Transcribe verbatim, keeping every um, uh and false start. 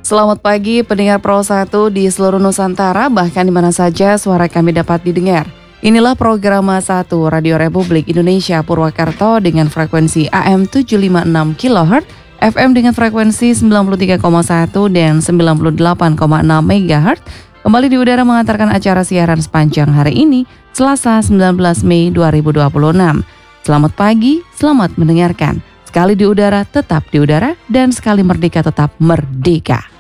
Selamat pagi pendengar Pro satu di seluruh Nusantara, bahkan di mana saja suara kami dapat didengar. Inilah program satu Radio Republik Indonesia Purwakarta dengan frekuensi A M tujuh lima enam kilohertz, F M dengan frekuensi sembilan puluh tiga koma satu dan sembilan puluh delapan koma enam megahertz. Kembali di udara mengantarkan acara siaran sepanjang hari ini, Selasa sembilan belas Mei dua ribu dua puluh enam. Selamat pagi, selamat mendengarkan. Sekali di udara, tetap di udara, dan sekali merdeka, tetap merdeka.